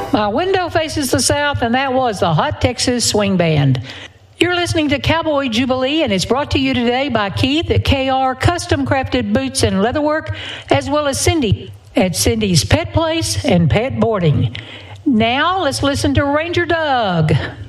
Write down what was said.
My window faces the south, and that was the Hot Texas Swing Band. You're listening to Cowboy Jubilee, and it's brought to you today by Keith at KR Custom Crafted Boots and Leatherwork, as well as Cindy at Cindy's Pet Place and Pet Boarding. Now, let's listen to Ranger Doug.